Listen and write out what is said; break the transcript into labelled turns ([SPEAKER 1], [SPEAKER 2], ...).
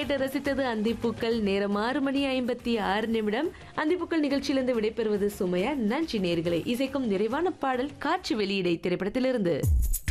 [SPEAKER 1] கேட்டு ரசித்தது அந்திப்பூக்கள். நேரம் 6:56. அந்திப்பூக்கள் நிகழ்ச்சியிலிருந்து விடைபெறுவது சுமையா. நன்றி நேயர்களே. இசைக்கும் நிறைவான பாடல் காற்று வெளியீடை திரைப்படத்திலிருந்து.